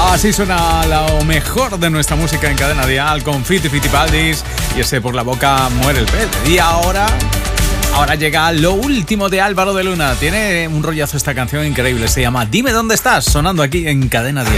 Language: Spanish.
Así suena lo mejor de nuestra música en Cadena Dial con Fiti Fitipaldis y ese Por la boca muere el pez. Y ahora llega lo último de Álvaro de Luna. Tiene un rollazo esta canción increíble. Se llama Dime dónde estás, sonando aquí en Cadena Dial.